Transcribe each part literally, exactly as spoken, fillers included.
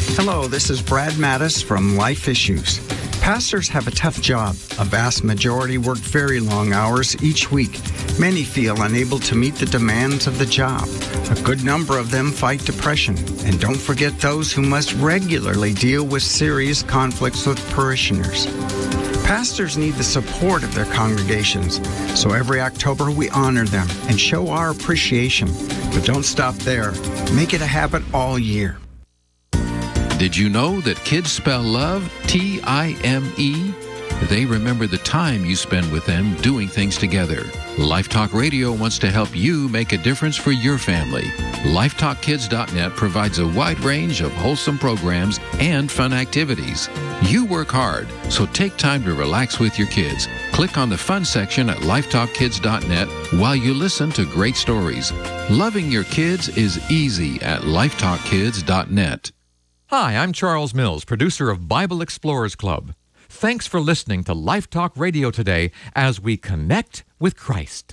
Hello, this is Brad Mattis from Life Issues. Pastors have a tough job. A vast majority work very long hours each week. Many feel unable to meet the demands of the job. A good number of them fight depression. And don't forget those who must regularly deal with serious conflicts with parishioners. Pastors need the support of their congregations, so every October we honor them and show our appreciation. But don't stop there. Make it a habit all year. Did you know that kids spell love T I M E? They remember the time you spend with them doing things together. Lifetalk Radio wants to help you make a difference for your family. Lifetalk Kids dot net provides a wide range of wholesome programs and fun activities. You work hard, so take time to relax with your kids. Click on the fun section at Lifetalk Kids dot net while you listen to great stories. Loving your kids is easy at Lifetalk Kids dot net. Hi, I'm Charles Mills, producer of Bible Explorers Club. Thanks for listening to Life Talk Radio today as we connect with Christ.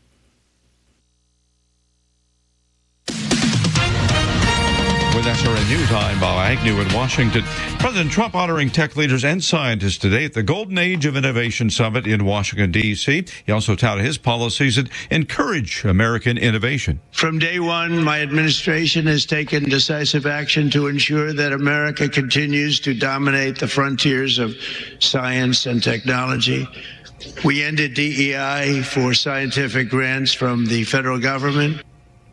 With S R N News, I'm Bob Agnew in Washington. President Trump honoring tech leaders and scientists today at the Golden Age of Innovation Summit in Washington, D C He also touted his policies that encourage American innovation. From day one, my administration has taken decisive action to ensure that America continues to dominate the frontiers of science and technology. We ended D E I for scientific grants from the federal government.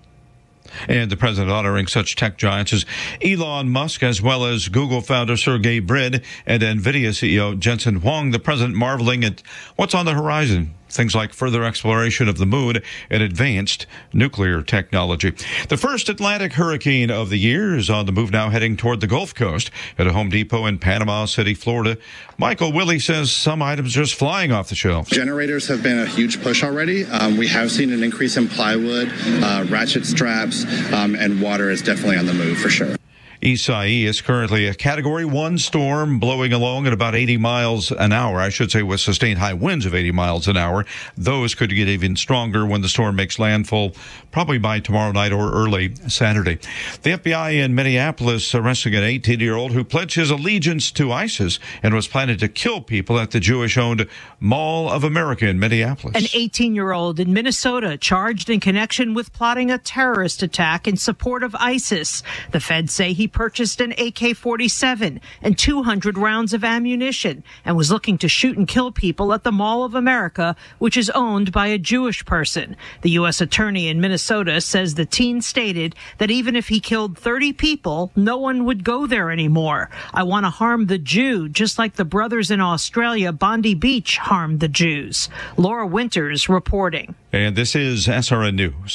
And the president honoring such tech giants as Elon Musk, as well as Google founder Sergey Brin and NVIDIA C E O Jensen Huang. The president marveling at what's on the horizon. Things like further exploration of the moon and advanced nuclear technology. The first Atlantic hurricane of the year is on the move now, heading toward the Gulf Coast at a Home Depot in Panama City, Florida. Michael Willie says some items are just flying off the shelves. Generators have been a huge push already. Um, we have seen an increase in plywood, uh, ratchet straps, um, and water is definitely on the move for sure. Isai is currently a Category one storm blowing along at about eighty miles an hour. I should say with sustained high winds of eighty miles an hour. Those could get even stronger when the storm makes landfall, probably by tomorrow night or early Saturday. The F B I in Minneapolis arresting an eighteen-year-old who pledged his allegiance to ISIS and was planning to kill people at the Jewish-owned Mall of America in Minneapolis. An eighteen-year-old in Minnesota charged in connection with plotting a terrorist attack in support of ISIS. The feds say he purchased an A K forty-seven and two hundred rounds of ammunition and was looking to shoot and kill people at the Mall of America, which is owned by a Jewish person. The U S attorney in Minnesota says the teen stated that even if he killed thirty people, no one would go there anymore. I want to harm the Jew, just like the brothers in Australia, Bondi Beach, harmed the Jews. Laura Winters reporting. And this is S R N News.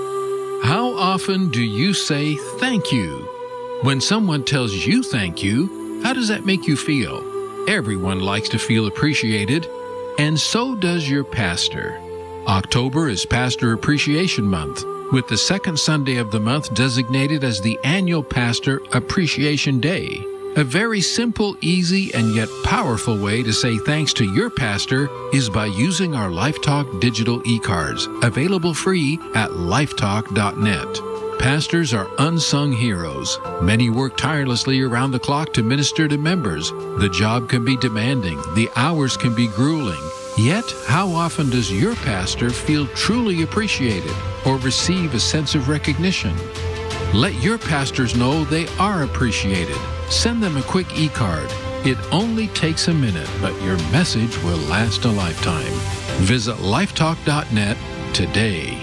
How often do you say thank you? When someone tells you thank you, how does that make you feel? Everyone likes to feel appreciated, and so does your pastor. October is Pastor Appreciation Month, with the second Sunday of the month designated as the annual Pastor Appreciation Day. A very simple, easy, and yet powerful way to say thanks to your pastor is by using our LifeTalk digital e-cards, available free at lifetalk dot net. Pastors are unsung heroes. Many work tirelessly around the clock to minister to members. The job can be demanding. The hours can be grueling. Yet, how often does your pastor feel truly appreciated or receive a sense of recognition? Let your pastors know they are appreciated. Send them a quick e-card. It only takes a minute, but your message will last a lifetime. Visit lifetalk dot net today.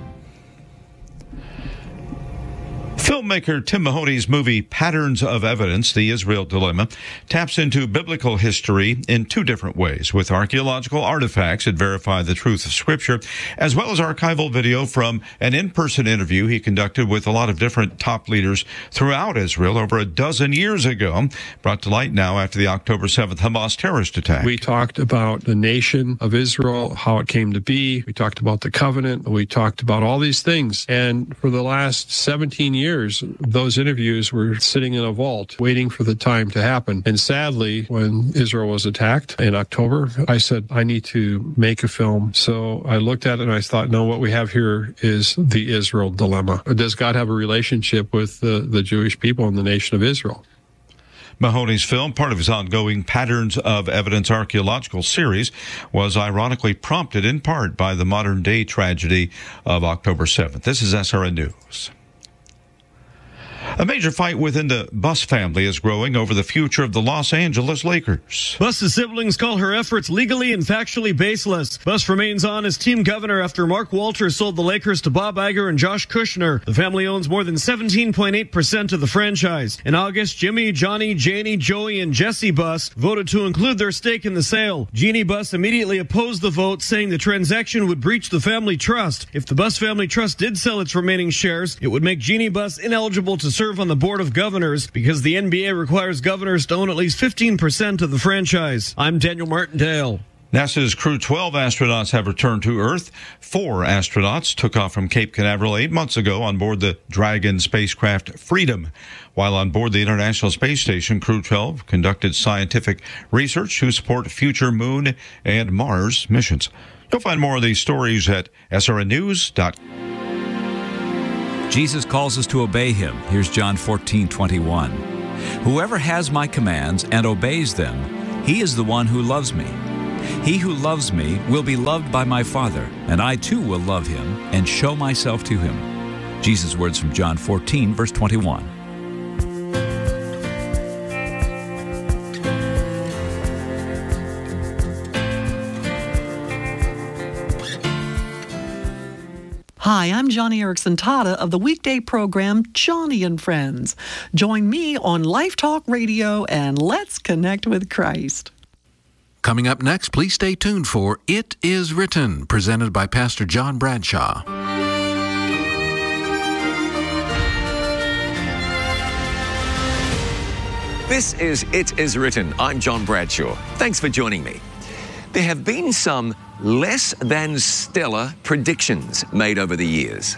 Filmmaker Tim Mahoney's movie Patterns of Evidence, The Israel Dilemma, taps into biblical history in two different ways, with archaeological artifacts that verify the truth of Scripture, as well as archival video from an in-person interview he conducted with a lot of different top leaders throughout Israel over a dozen years ago, brought to light now after the October seventh Hamas terrorist attack. We talked about the nation of Israel, how it came to be. We talked about the covenant. We talked about all these things. And for the last seventeen years, those interviews were sitting in a vault waiting for the time to happen. And sadly, when Israel was attacked in October, I said, I need to make a film. So I looked at it and I thought, no, what we have here is the Israel dilemma. Does God have a relationship with the, the Jewish people and the nation of Israel? Mahoney's film, part of his ongoing Patterns of Evidence archaeological series, was ironically prompted in part by the modern-day tragedy of October seventh. This is S R N News. A major fight within the Buss family is growing over the future of the Los Angeles Lakers. Buss's siblings call her efforts legally and factually baseless. Buss remains on as team governor after Mark Walters sold the Lakers to Bob Iger and Josh Kushner. The family owns more than seventeen point eight percent of the franchise. In August, Jimmy, Johnny, Janie, Joey, and Jesse Buss voted to include their stake in the sale. Jeannie Buss immediately opposed the vote, saying the transaction would breach the family trust. If the Buss family trust did sell its remaining shares, it would make Jeannie Buss ineligible to serve on the board of governors because the N B A requires governors to own at least fifteen percent of the franchise. I'm Daniel Martindale. NASA's Crew twelve astronauts have returned to Earth. Four astronauts took off from Cape Canaveral eight months ago on board the Dragon spacecraft Freedom. While on board the International Space Station, Crew twelve conducted scientific research to support future Moon and Mars missions. You'll find more of these stories at S R N news dot com. Jesus calls us to obey him. Here's John fourteen twenty-one. Whoever has my commands and obeys them, he is the one who loves me. He who loves me will be loved by my Father, and I too will love him and show myself to him. Jesus' words from John fourteen, verse twenty-one. Hi, I'm Johnny Erickson Tata of the weekday program Johnny and Friends. Join me on Life Talk Radio and let's connect with Christ. Coming up next, please stay tuned for It Is Written, presented by Pastor John Bradshaw. This is It Is Written. I'm John Bradshaw. Thanks for joining me. There have been some less than stellar predictions made over the years.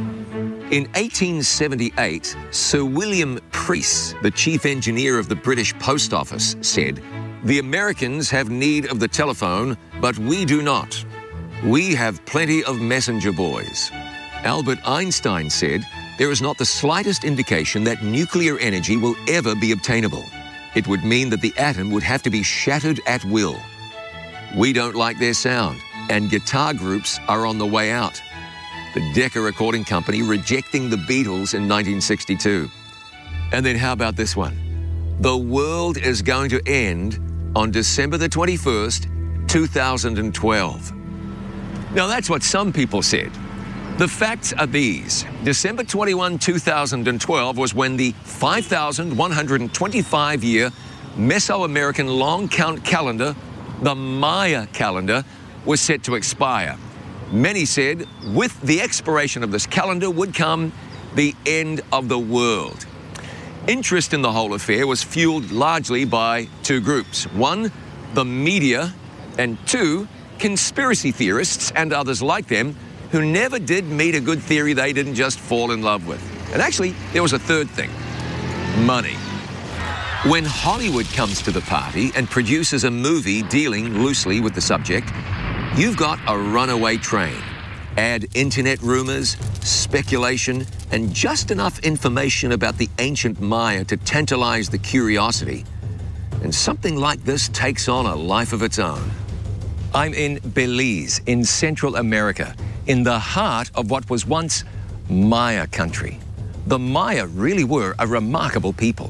In eighteen seventy-eight, Sir William Preece, the chief engineer of the British Post Office, said, "The Americans have need of the telephone, but we do not. We have plenty of messenger boys." Albert Einstein said, "There is not the slightest indication that nuclear energy will ever be obtainable. It would mean that the atom would have to be shattered at will." We don't like their sound, and guitar groups are on the way out. The Decca Recording Company rejecting the Beatles in nineteen sixty-two. And then how about this one? The world is going to end on December the twenty-first, two thousand twelve. Now that's what some people said. The facts are these. December twenty-first, two thousand twelve was when the five thousand one hundred twenty-five year Mesoamerican long count calendar, the Maya calendar, was set to expire. Many said with the expiration of this calendar would come the end of the world. Interest in the whole affair was fueled largely by two groups. One, the media, and two, conspiracy theorists and others like them who never did meet a good theory they didn't just fall in love with. And actually, there was a third thing: money. When Hollywood comes to the party and produces a movie dealing loosely with the subject, you've got a runaway train. Add internet rumors, speculation, and just enough information about the ancient Maya to tantalize the curiosity, and something like this takes on a life of its own. I'm in Belize, in Central America, in the heart of what was once Maya country. The Maya really were a remarkable people.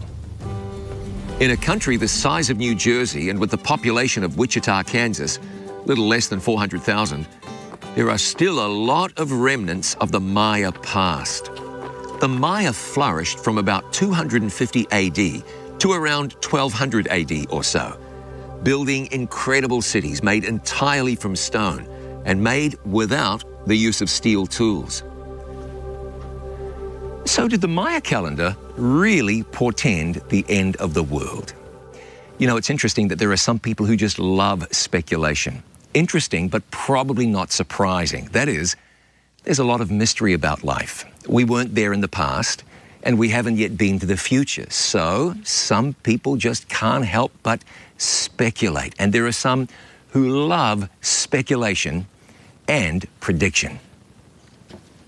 In a country the size of New Jersey and with the population of Wichita, Kansas, little less than four hundred thousand, there are still a lot of remnants of the Maya past. The Maya flourished from about two hundred fifty A D to around twelve hundred A D or so, building incredible cities made entirely from stone and made without the use of steel tools. So did the Maya calendar really portend the end of the world? You know, it's interesting that there are some people who just love speculation. Interesting, but probably not surprising. That is, there's a lot of mystery about life. We weren't there in the past, and we haven't yet been to the future. So some people just can't help but speculate. And there are some who love speculation and prediction.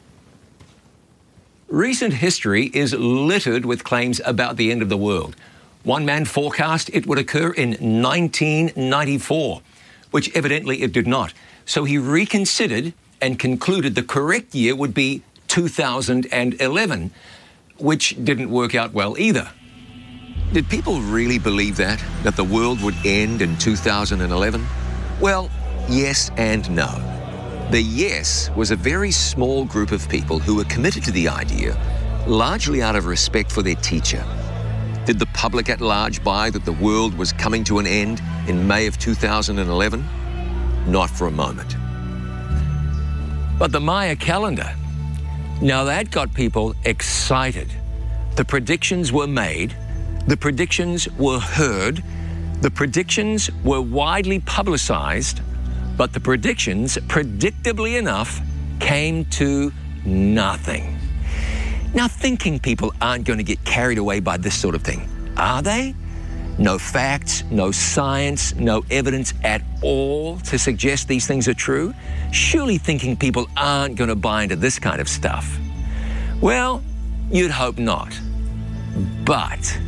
Recent history is littered with claims about the end of the world. One man forecast it would occur in nineteen ninety-four, which evidently it did not. So he reconsidered and concluded the correct year would be two thousand eleven, which didn't work out well either. Did people really believe that, that the world would end in two thousand eleven? Well, yes and no. The yes was a very small group of people who were committed to the idea, largely out of respect for their teacher. Did the public at large buy that the world was coming to an end in May of two thousand eleven? Not for a moment. But the Maya calendar, now that got people excited. The predictions were made, the predictions were heard, the predictions were widely publicized, but the predictions, predictably enough, came to nothing. Now, thinking people aren't going to get carried away by this sort of thing, are they? No facts, no science, no evidence at all to suggest these things are true? Surely thinking people aren't going to buy into this kind of stuff. Well, you'd hope not. But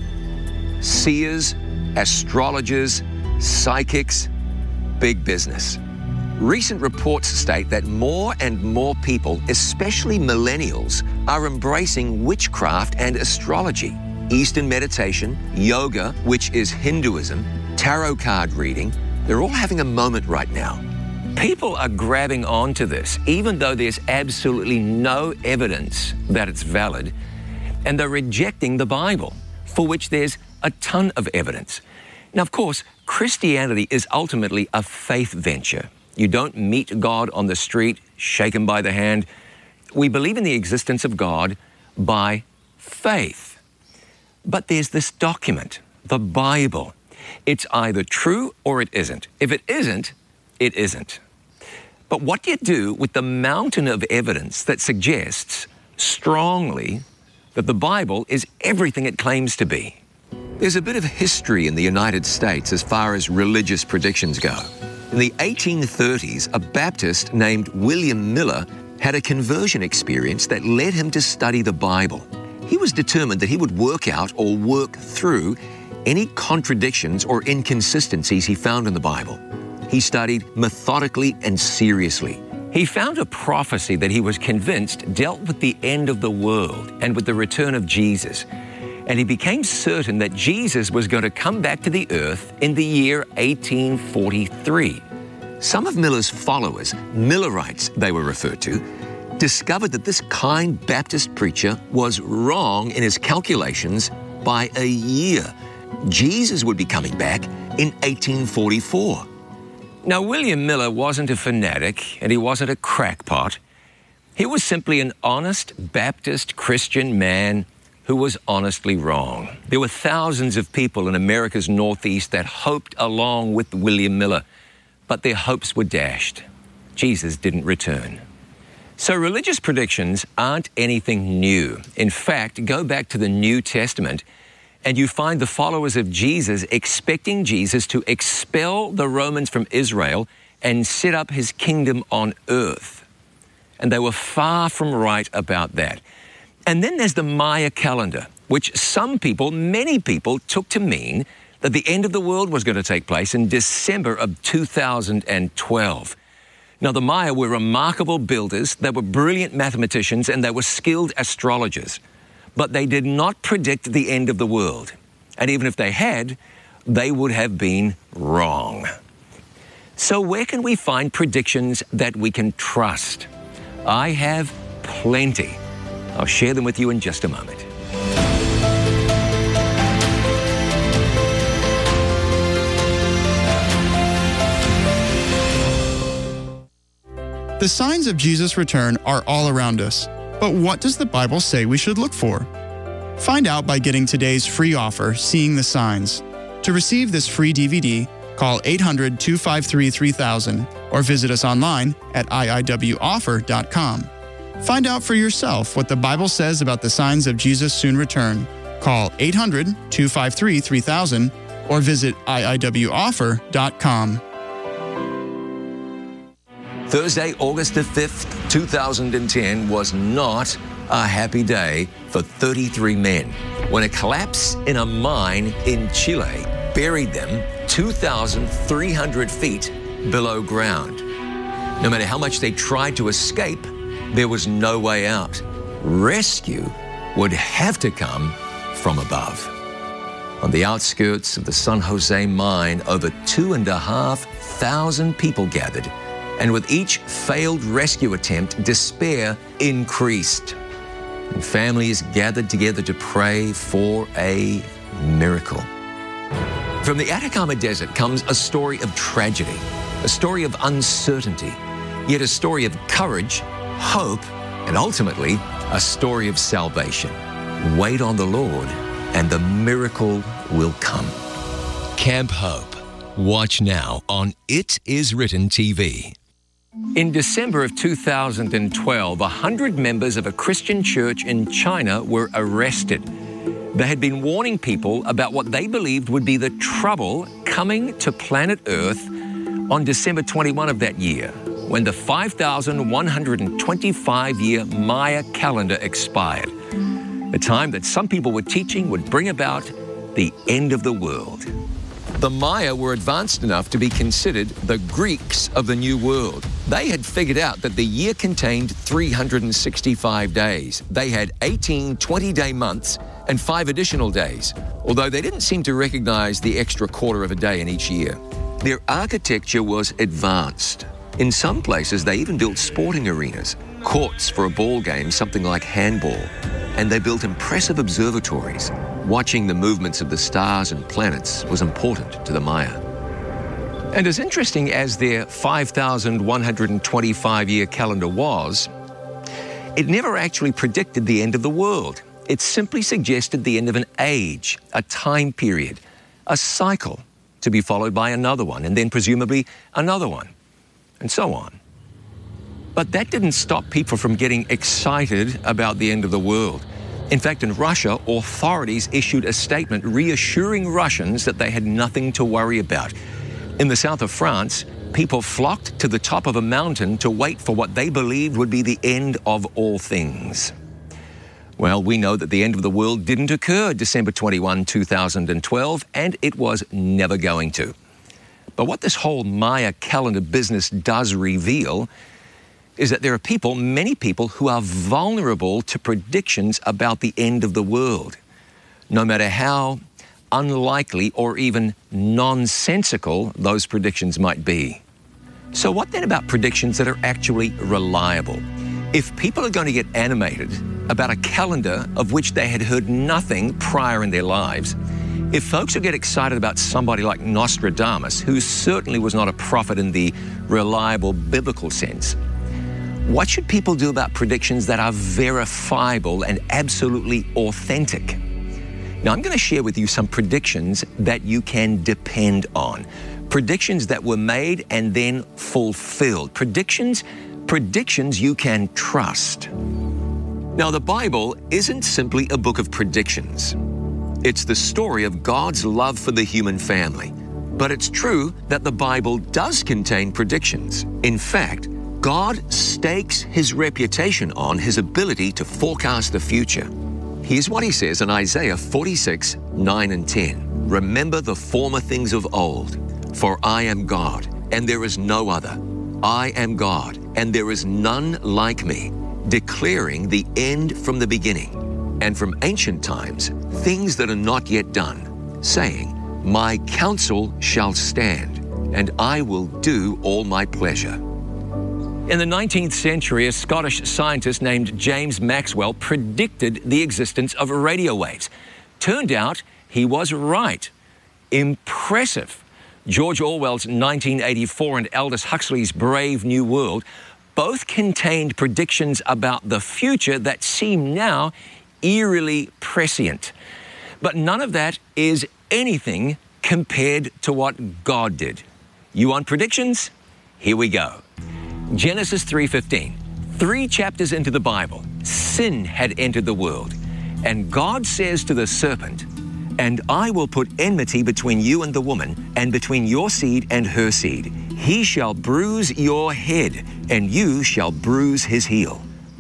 seers, astrologers, psychics, big business. Recent reports state that more and more people, especially millennials, are embracing witchcraft and astrology, Eastern meditation, yoga, which is Hinduism, tarot card reading. They're all having a moment right now. People are grabbing onto this, even though there's absolutely no evidence that it's valid, and they're rejecting the Bible, for which there's a ton of evidence. Now, of course, Christianity is ultimately a faith venture. You don't meet God on the street, shake him by the hand. We believe in the existence of God by faith. But there's this document, the Bible. It's either true or it isn't. If it isn't, it isn't. But what do you do with the mountain of evidence that suggests strongly that the Bible is everything it claims to be? There's a bit of history in the United States as far as religious predictions go. In the eighteen thirties, a Baptist named William Miller had a conversion experience that led him to study the Bible. He was determined that he would work out or work through any contradictions or inconsistencies he found in the Bible. He studied methodically and seriously. He found a prophecy that he was convinced dealt with the end of the world and with the return of Jesus. And he became certain that Jesus was going to come back to the earth in the year eighteen forty-three. Some of Miller's followers, Millerites they were referred to, discovered that this kind Baptist preacher was wrong in his calculations by a year. Jesus would be coming back in eighteen forty-four. Now, William Miller wasn't a fanatic and he wasn't a crackpot. He was simply an honest Baptist Christian man who was honestly wrong. There were thousands of people in America's Northeast that hoped along with William Miller, but their hopes were dashed. Jesus didn't return. So religious predictions aren't anything new. In fact, go back to the New Testament and you find the followers of Jesus expecting Jesus to expel the Romans from Israel and set up his kingdom on earth. And they were far from right about that. And then there's the Maya calendar, which some people, many people, took to mean that the end of the world was going to take place in December of two thousand twelve. Now, the Maya were remarkable builders, they were brilliant mathematicians, and they were skilled astrologers. But they did not predict the end of the world. And even if they had, they would have been wrong. So where can we find predictions that we can trust? I have plenty. I'll share them with you in just a moment. The signs of Jesus' return are all around us. But what does the Bible say we should look for? Find out by getting today's free offer, Seeing the Signs. To receive this free D V D, call eight hundred, two five three, three thousand or visit us online at I I W offer dot com. Find out for yourself what the Bible says about the signs of Jesus' soon return. Call eight hundred, two five three, three thousand or visit I I W offer dot com. Thursday, August the fifth, two thousand ten was not a happy day for thirty-three men. when a collapse in a mine in Chile buried them two thousand three hundred feet below ground. No matter how much they tried to escape, there was no way out. Rescue would have to come from above. On the outskirts of the San Jose mine, over two and a half thousand people gathered, and with each failed rescue attempt, despair increased. And families gathered together to pray for a miracle. From the Atacama Desert comes a story of tragedy, a story of uncertainty, yet a story of courage, hope, and ultimately a story of salvation. Wait on the Lord, and the miracle will come. Camp Hope. Watch now on It Is Written T V. In December of two thousand twelve, one hundred members of a Christian church in China were arrested. They had been warning people about what they believed would be the trouble coming to planet Earth on December twenty-first of that year, when the five thousand one hundred twenty-five year Maya calendar expired. A time that some people were teaching would bring about the end of the world. The Maya were advanced enough to be considered the Greeks of the New World. They had figured out that the year contained three hundred sixty-five days. They had eighteen twenty-day months and five additional days, although they didn't seem to recognize the extra quarter of a day in each year. Their architecture was advanced. In some places, they even built sporting arenas, courts for a ball game, something like handball, and they built impressive observatories. Watching the movements of the stars and planets was important to the Maya. And as interesting as their five thousand one hundred twenty-five year calendar was, it never actually predicted the end of the world. It simply suggested the end of an age, a time period, a cycle to be followed by another one, and then presumably another one, and so on. But that didn't stop people from getting excited about the end of the world. In fact, in Russia, authorities issued a statement reassuring Russians that they had nothing to worry about. In the south of France, people flocked to the top of a mountain to wait for what they believed would be the end of all things. Well, we know that the end of the world didn't occur December twenty-first, two thousand twelve, and it was never going to. But what this whole Maya calendar business does reveal is that there are people, many people, who are vulnerable to predictions about the end of the world, no matter how unlikely or even nonsensical those predictions might be. So what then about predictions that are actually reliable? If people are going to get animated about a calendar of which they had heard nothing prior in their lives, if folks will get excited about somebody like Nostradamus, who certainly was not a prophet in the reliable biblical sense, what should people do about predictions that are verifiable and absolutely authentic? Now, I'm going to share with you some predictions that you can depend on. Predictions that were made and then fulfilled. Predictions, predictions you can trust. Now, the Bible isn't simply a book of predictions. It's the story of God's love for the human family. But it's true that the Bible does contain predictions. In fact, God stakes his reputation on his ability to forecast the future. Here's what he says in Isaiah forty-six, nine and ten. Remember the former things of old, for I am God, and there is no other. I am God, and there is none like me, declaring the end from the beginning, and from ancient times, things that are not yet done, saying, my counsel shall stand, and I will do all my pleasure. In the nineteenth century, a Scottish scientist named James Maxwell predicted the existence of radio waves. Turned out he was right. Impressive. George Orwell's nineteen eighty-four and Aldous Huxley's Brave New World both contained predictions about the future that seem now eerily prescient. But none of that is anything compared to what God did. You want predictions? Here we go. Genesis three fifteen, three chapters into the Bible, sin had entered the world. And God says to the serpent, and I will put enmity between you and the woman, and between your seed and her seed. He shall bruise your head, and you shall bruise his heel.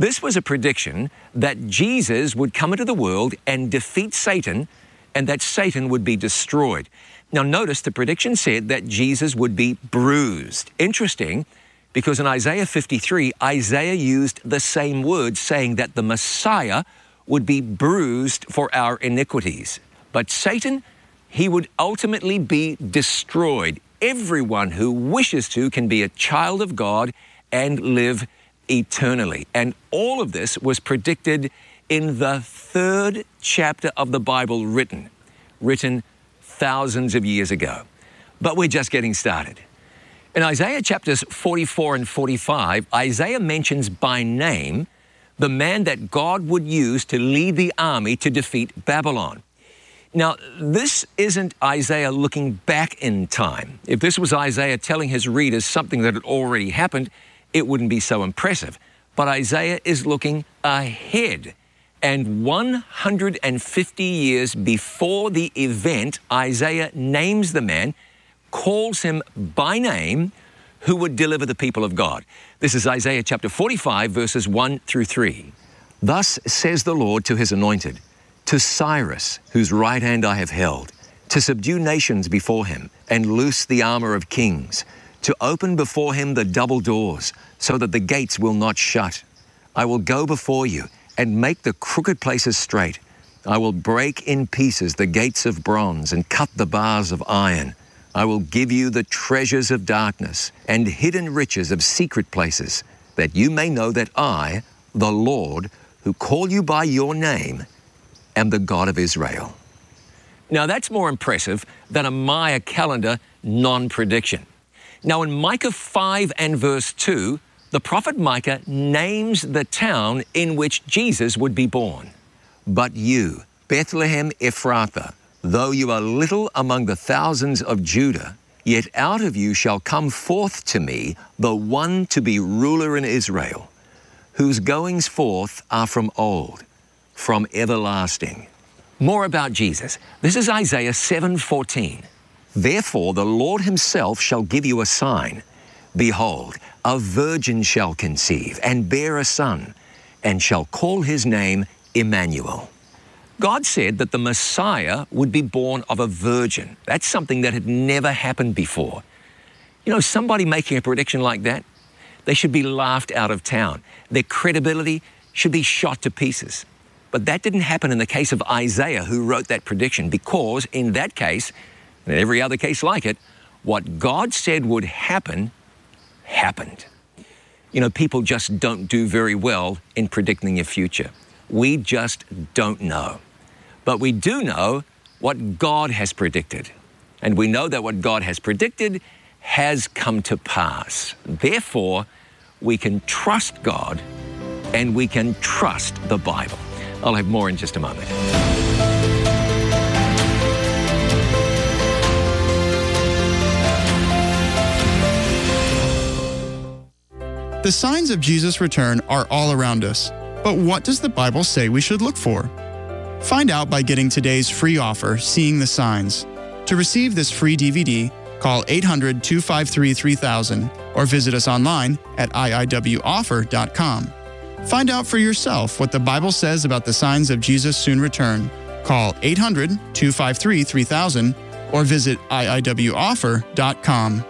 This was a prediction that Jesus would come into the world and defeat Satan, and that Satan would be destroyed. Now notice the prediction said that Jesus would be bruised. Interesting, because in Isaiah fifty-three, Isaiah used the same word, saying that the Messiah would be bruised for our iniquities. But Satan, he would ultimately be destroyed. Everyone who wishes to can be a child of God and live eternally. And all of this was predicted in the third chapter of the Bible written, written thousands of years ago. But we're just getting started. In Isaiah chapters forty-four and forty-five, Isaiah mentions by name the man that God would use to lead the army to defeat Babylon. Now, this isn't Isaiah looking back in time. If this was Isaiah telling his readers something that had already happened, it wouldn't be so impressive. But Isaiah is looking ahead. And one hundred fifty years before the event, Isaiah names the man, calls him by name, who would deliver the people of God. This is Isaiah chapter forty-five, verses one through three. Thus says the Lord to his anointed, to Cyrus, whose right hand I have held, to subdue nations before him and loose the armor of kings, to open before him the double doors, so that the gates will not shut. I will go before you and make the crooked places straight. I will break in pieces the gates of bronze and cut the bars of iron. I will give you the treasures of darkness and hidden riches of secret places, that you may know that I, the Lord, who call you by your name, am the God of Israel. Now that's more impressive than a Maya calendar non-prediction. Now in Micah five and verse two, the prophet Micah names the town in which Jesus would be born. But you, Bethlehem Ephrathah, though you are little among the thousands of Judah, yet out of you shall come forth to me the one to be ruler in Israel, whose goings forth are from old, from everlasting. More about Jesus. This is Isaiah seven fourteen. Therefore the Lord himself shall give you a sign. Behold, a virgin shall conceive and bear a son, and shall call his name Emmanuel. God said that the Messiah would be born of a virgin. That's something that had never happened before. You know, somebody making a prediction like that, they should be laughed out of town. Their credibility should be shot to pieces. But that didn't happen in the case of Isaiah, who wrote that prediction, because in that case, and every other case like it, what God said would happen, happened. You know, people just don't do very well in predicting your future. We just don't know. But we do know what God has predicted. And we know that what God has predicted has come to pass. Therefore, we can trust God and we can trust the Bible. I'll have more in just a moment. The signs of Jesus' return are all around us. But what does the Bible say we should look for? Find out by getting today's free offer, Seeing the Signs. To receive this free D V D, call eight hundred, two five three, three thousand or visit us online at I I W offer dot com. Find out for yourself what the Bible says about the signs of Jesus' soon return. Call eight hundred, two five three, three thousand or visit I I W offer dot com.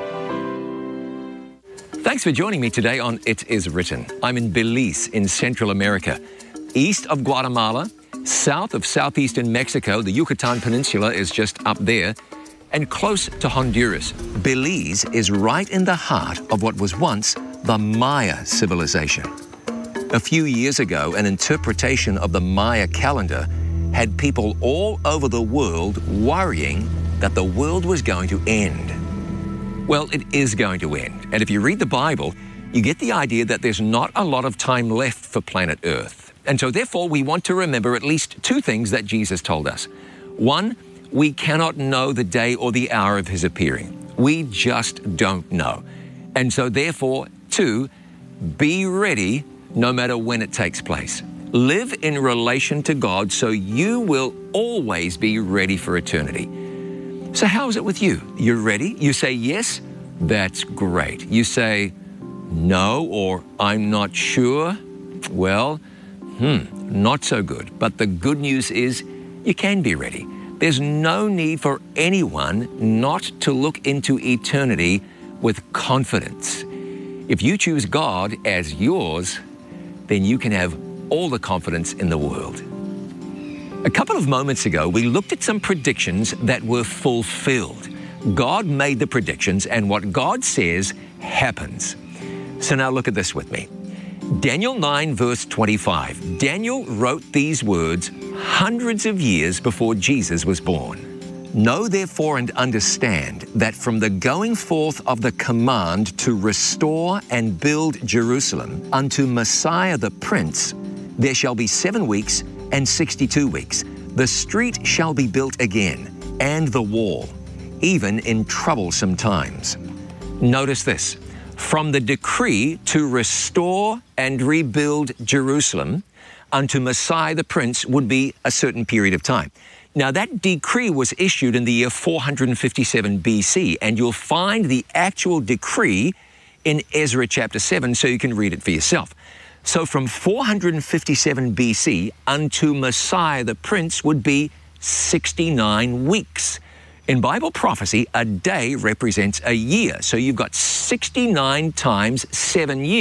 Thanks for joining me today on It Is Written. I'm in Belize in Central America, east of Guatemala, south of southeastern Mexico. The Yucatan Peninsula is just up there, and close to Honduras. Belize is right in the heart of what was once the Maya civilization. A few years ago, an interpretation of the Maya calendar had people all over the world worrying that the world was going to end. Well, it is going to end. And if you read the Bible, you get the idea that there's not a lot of time left for planet Earth. And so therefore, we want to remember at least two things that Jesus told us. One, we cannot know the day or the hour of his appearing. We just don't know. And so therefore, two, be ready no matter when it takes place. Live in relation to God so you will always be ready for eternity. So how is it with you? You're ready? You say yes? That's great. You say no or I'm not sure? Well, hmm, not so good. But the good news is you can be ready. There's no need for anyone not to look into eternity with confidence. If you choose God as yours, then you can have all the confidence in the world. A couple of moments ago, we looked at some predictions that were fulfilled. God made the predictions, and what God says happens. So now look at this with me. Daniel nine, verse twenty-five. Daniel wrote these words hundreds of years before Jesus was born. Know therefore and understand that from the going forth of the command to restore and build Jerusalem unto Messiah the Prince, there shall be seven weeks and sixty-two weeks. The street shall be built again, and the wall, even in troublesome times. Notice this. From the decree to restore and rebuild Jerusalem unto Messiah the Prince would be a certain period of time. Now, that decree was issued in the year four hundred fifty-seven B C, and you'll find the actual decree in Ezra chapter seven, so you can read it for yourself. So from four hundred fifty-seven B C unto Messiah the Prince would be sixty-nine weeks. In Bible prophecy, a day represents a year. So you've got sixty-nine times seven years.